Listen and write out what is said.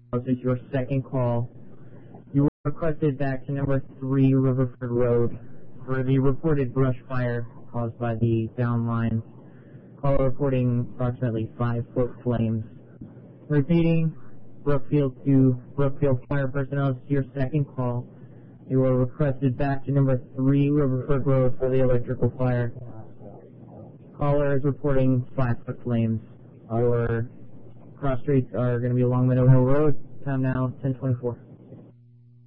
This is your second call. You were requested back to number 3 Riverford Road for the reported brush fire caused by the down lines. Caller reporting approximately 5-foot flames. Repeating, Brookfield to Brookfield Fire Personnel. This is your second call. You were requested back to number 3 Riverford Road for the electrical fire. Caller is reporting 5-foot flames. Our cross streets are going to be along Meadow Hill Road. Time now 10:24.